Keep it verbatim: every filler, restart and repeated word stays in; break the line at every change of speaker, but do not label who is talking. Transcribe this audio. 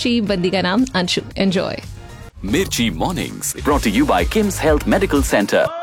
मिर्ची, बंदी का नाम Anshu. Enjoy.
Mirchi Mornings, brought to you by Kim's Health Medical Center.